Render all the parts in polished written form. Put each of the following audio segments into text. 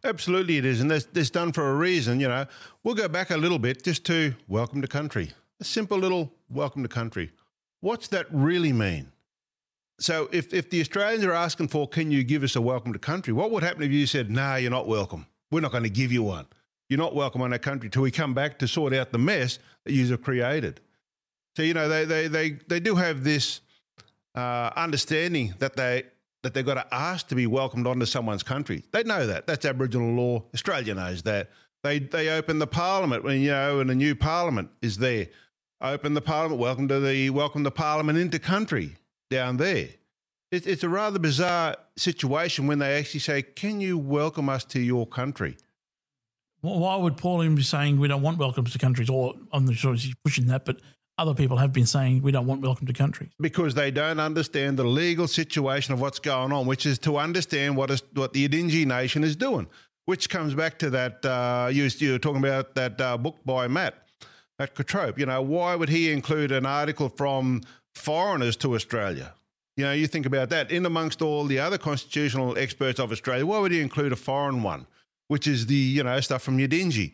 Absolutely it is, and that's done for a reason, you know. We'll go back a little bit just to welcome to country. A simple little welcome to country. What's that really mean? So if the Australians are asking for, can you give us a welcome to country, what would happen if you said, no, you're not welcome. We're not going to give you one. You're not welcome on our country till we come back to sort out the mess that you have created. So, you know, they do have this understanding that they've got to ask to be welcomed onto someone's country. They know that. That's Aboriginal law. Australia knows that. They open the parliament when, you know, and a new parliament is there. Open the parliament, welcome the parliament into country down there. It's a rather bizarre situation when they actually say, can you welcome us to your country? Well, why would Pauline be saying we don't want welcomes to countries? Or I'm not sure she's pushing that, but other people have been saying we don't want welcome to countries. Because they don't understand the legal situation of what's going on, which is to understand what the Yidinji nation is doing, which comes back to that, you were talking about that book by Matt Cotrope. You know, why would he include an article from foreigners to Australia? You know, you think about that. In amongst all the other constitutional experts of Australia, why would he include a foreign one, which is the, you know, stuff from Yidinji?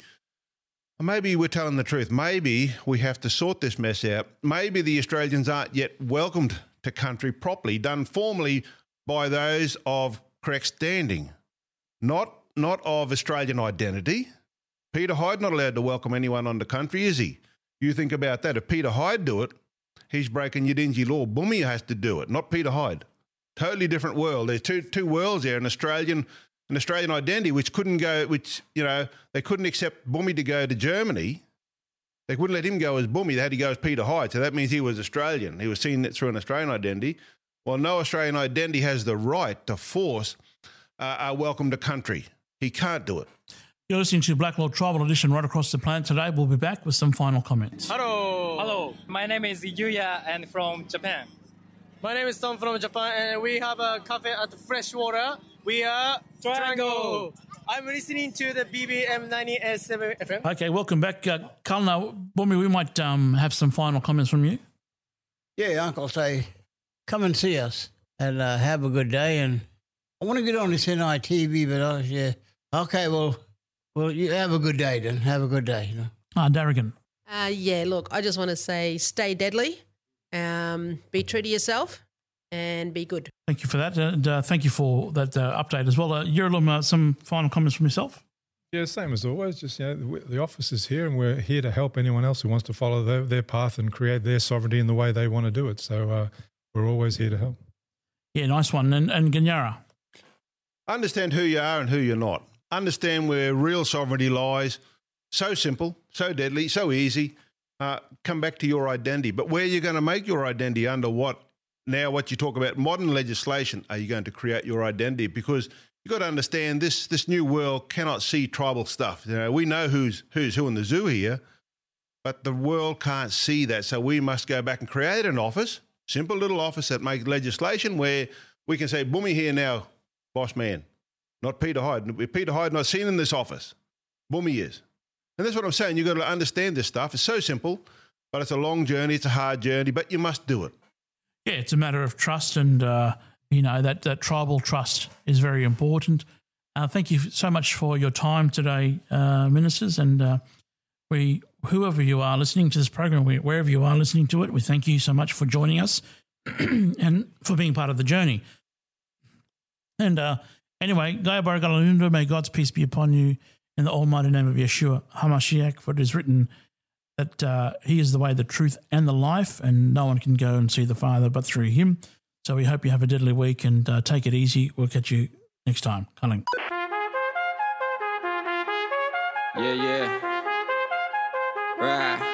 Maybe we're telling the truth. Maybe we have to sort this mess out. Maybe the Australians aren't yet welcomed to country properly, done formally by those of correct standing, not of Australian identity. Peter Hyde not allowed to welcome anyone on the country, is he? You think about that. If Peter Hyde do it, he's breaking Yidinji law. Bumi has to do it, not Peter Hyde. Totally different world. There's two worlds there, an Australian identity, which you know, they couldn't accept Bumi to go to Germany. They wouldn't let him go as Bumi. They had to go as Peter Hyde. So that means he was Australian. He was seen through an Australian identity. Well, no Australian identity has the right to force a welcome to country. He can't do it. You're listening to Black Law Tribal Edition right across the planet today. We'll be back with some final comments. Hello. My name is Yuya and from Japan. My name is Tom from Japan, and we have a cafe at Freshwater. We are Triangle. I'm listening to the BBM 98.7 FM. Okay, welcome back. Kalna, Bumi, we might have some final comments from you. Yeah, Uncle, say, come and see us and have a good day. And I want to get on this NITV, but yeah. Okay, well, you have a good day then. Have a good day. You know? Darrigan. Yeah, look, I just want to say stay deadly, be true to yourself, and be good. Thank you for that, and thank you for that update as well. Yurlum, some final comments from yourself? Yeah, same as always. Just, you know, the office is here and we're here to help anyone else who wants to follow their path and create their sovereignty in the way they want to do it. So we're always here to help. Yeah, nice one. And Ganyara? Understand who you are and who you're not. Understand where real sovereignty lies. So simple, so deadly, so easy. Come back to your identity. But where you're going to make your identity, under what you talk about modern legislation, are you going to create your identity? Because you've got to understand this new world cannot see tribal stuff. You know, we know who's who in the zoo here, but the world can't see that. So we must go back and create an office, simple little office that makes legislation where we can say, Bumi here now, boss man, not Peter Hyde. Peter Hyde not seen in this office. Bumi is. And that's what I'm saying. You've got to understand this stuff. It's so simple, but it's a long journey. It's a hard journey, but you must do it. Yeah, it's a matter of trust, and you know that tribal trust is very important. Thank you so much for your time today, ministers, and whoever you are listening to this program, wherever you are listening to it, we thank you so much for joining us and for being part of the journey. And anyway, Gaya Baragalundu, may God's peace be upon you in the almighty name of Yeshua HaMashiach, for it is written that he is the way, the truth, and the life, and no one can go and see the Father but through him. So we hope you have a deadly week, and take it easy. We'll catch you next time. Culling. Yeah. Right.